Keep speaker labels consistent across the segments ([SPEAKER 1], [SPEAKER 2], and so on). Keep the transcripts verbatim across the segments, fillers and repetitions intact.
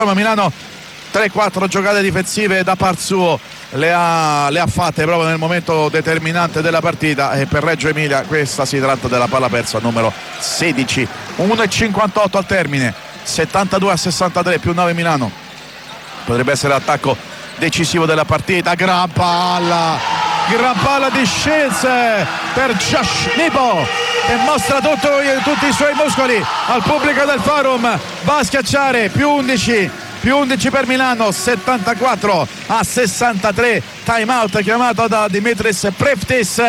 [SPEAKER 1] Milano tre quattro giocate difensive da par suo le ha, le ha fatte proprio nel momento determinante della partita, e per Reggio Emilia questa si tratta della palla persa numero sedici. uno e cinquantotto al termine, settantadue a sessantatré, più nove Milano. Potrebbe essere l'attacco decisivo della partita. Gran palla, gran palla di Shields per Josh Nebo, che mostra tutto, tutti i suoi muscoli al pubblico del forum. Va a schiacciare, più undici, più undici per Milano, settantaquattro a sessantatré. Time out chiamato da Dimitris Preftis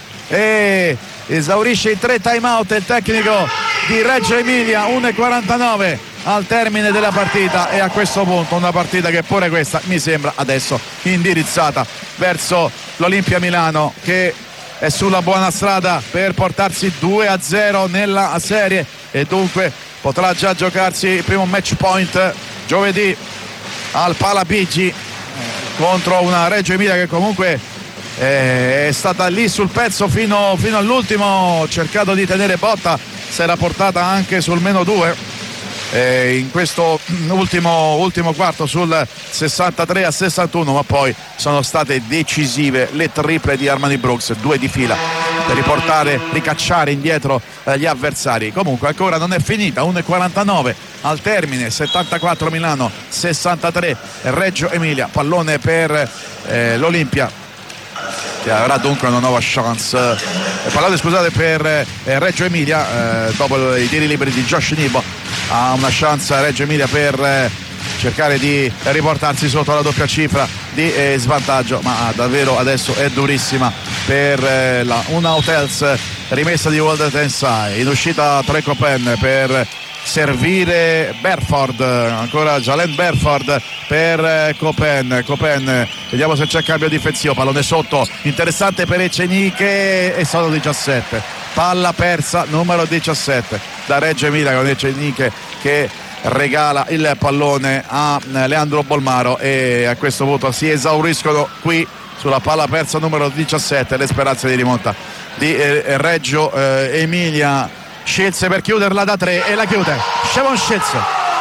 [SPEAKER 1] e esaurisce i tre time out il tecnico di Reggio Emilia. uno e quarantanove al termine della partita, e a questo punto una partita che pure questa mi sembra adesso indirizzata verso l'Olimpia Milano, che è sulla buona strada per portarsi due a zero nella serie, e dunque potrà già giocarsi il primo match point giovedì al Palapigi contro una Reggio Emilia che comunque è stata lì sul pezzo fino, fino all'ultimo, cercato di tenere botta, si era portata anche sul meno due eh, in questo ultimo, ultimo quarto sul sessantatré a sessantuno, ma poi sono state decisive le triple di Armani Brooks, due di fila per riportare, ricacciare indietro eh, gli avversari. Comunque ancora non è finita, uno e quarantanove al termine, settantaquattro Milano, sessantatré Reggio Emilia. Pallone per eh, l'Olimpia, che avrà dunque una nuova chance. Eh, pallone scusate per eh, Reggio Emilia, eh, dopo i tiri liberi di Josh Nebo ha una chance Reggio Emilia per eh, cercare di riportarsi sotto la doppia cifra di eh, svantaggio, ma davvero adesso è durissima per eh, la una hotels rimessa di Walter Tensai. In uscita Tre Copen per servire Berford, ancora Jalen Berford per eh, Copen. Copen, vediamo se c'è cambio difensivo, pallone sotto, interessante per Eceniche, e sono diciassette, palla persa numero diciassette da Reggio Emilia, con Eceniche che regala il pallone a Leandro Bolmaro, e a questo punto si esauriscono qui sulla palla persa numero diciassette le speranze di rimonta di eh, Reggio eh, Emilia. Shields per chiuderla da tre, e la chiude Shavon Shields.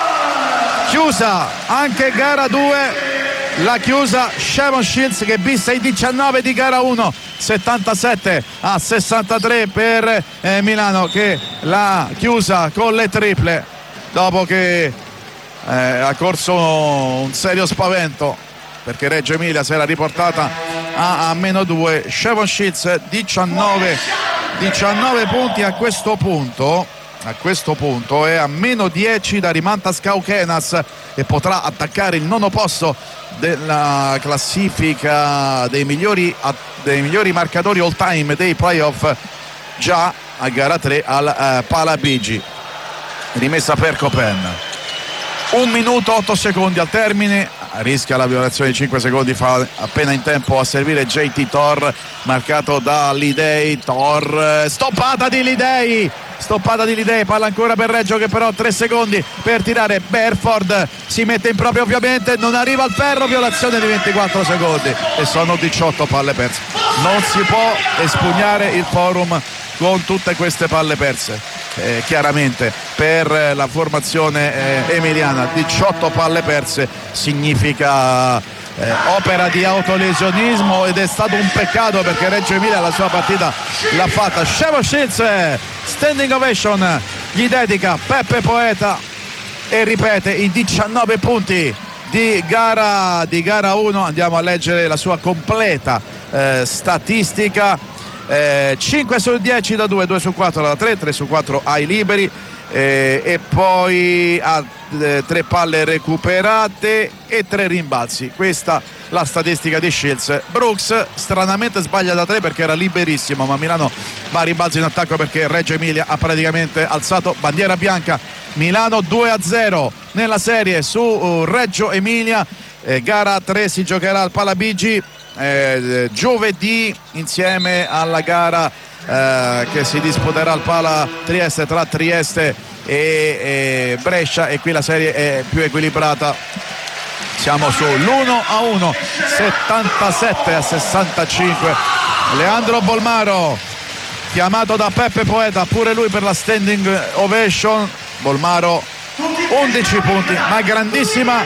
[SPEAKER 1] Chiusa anche gara due, la chiusa Shavon Shields, che visse i diciannove di gara uno, settantasette a sessantatré per eh, Milano, che l'ha chiusa con le triple dopo che eh, ha corso un serio spavento, perché Reggio Emilia si era riportata a, a meno due. Shavon Shields diciannove punti a questo punto, a questo punto è a meno dieci da Rimantas Kaukenas, e potrà attaccare il nono posto della classifica dei migliori, dei migliori marcatori all time dei playoff già a gara tre al eh, Palapigi. Rimessa per Copen, un minuto otto secondi al termine, rischia la violazione di cinque secondi, fa appena in tempo a servire J T Thor, marcato da Lidei. Thor, stoppata di Lidei, stoppata di Lidei, palla ancora per Reggio, che però ha tre secondi per tirare. Berford si mette in proprio, ovviamente non arriva al ferro, violazione di ventiquattro secondi, e sono diciotto palle perse. Non si può espugnare il forum con tutte queste palle perse, eh, chiaramente per la formazione eh, emiliana. Diciotto palle perse significa eh, opera di autolesionismo, ed è stato un peccato, perché Reggio Emilia la sua partita l'ha fatta. Shavon Shields, standing ovation gli dedica Peppe Poeta, e ripete i diciannove punti di gara di gara uno. Andiamo a leggere la sua completa eh, statistica. Eh, cinque su dieci da due, due su quattro da tre, tre su quattro ai liberi, eh, e poi ha eh, tre palle recuperate e tre rimbalzi. Questa la statistica di Shields. Brooks stranamente sbaglia da tre perché era liberissimo, ma Milano va a rimbalzo in attacco, perché Reggio Emilia ha praticamente alzato bandiera bianca. Milano due a zero nella serie su uh, Reggio Emilia. eh, gara tre si giocherà al Palapigi Eh, giovedì, insieme alla gara eh, che si disputerà al Pala Trieste tra Trieste e, e Brescia, e qui la serie è più equilibrata, siamo sull'uno a uno, settantasette a sessantacinque. Leandro Bolmaro chiamato da Peppe Poeta, pure lui per la standing ovation. Bolmaro undici punti, ma grandissima